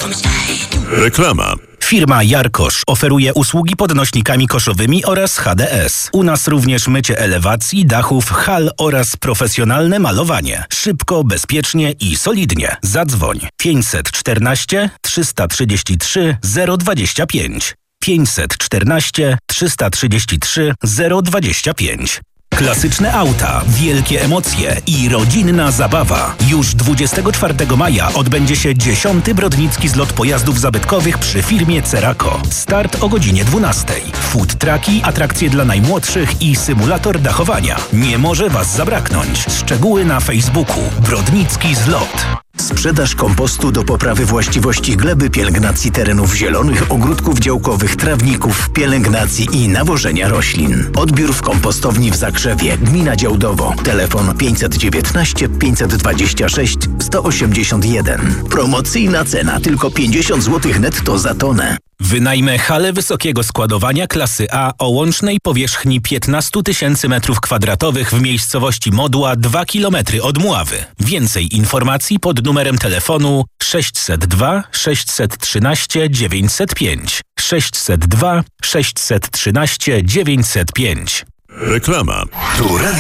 Reklama. Firma Jarkosz oferuje usługi podnośnikami koszowymi oraz HDS. U nas również mycie elewacji, dachów, hal oraz profesjonalne malowanie. Szybko, bezpiecznie i solidnie. Zadzwoń 514 333 025. 514 333 025. Klasyczne auta, wielkie emocje i rodzinna zabawa. Już 24 maja odbędzie się 10. Brodnicki Zlot Pojazdów Zabytkowych przy firmie Ceraco. Start o godzinie 12. Food trucki, atrakcje dla najmłodszych i symulator dachowania. Nie może Was zabraknąć. Szczegóły na Facebooku. Brodnicki Zlot. Sprzedaż kompostu do poprawy właściwości gleby, pielęgnacji terenów zielonych, ogródków działkowych, trawników, pielęgnacji i nawożenia roślin. Odbiór w kompostowni w Zakrzewie, gmina Działdowo. Telefon 519 526 181. Promocyjna cena tylko 50 zł netto za tonę. Wynajmę halę wysokiego składowania klasy A o łącznej powierzchni 15 000 m2 w miejscowości Modła 2 km od Mławy. Więcej informacji pod numerem telefonu 602 613 905. 602 613 905. Reklama. Tu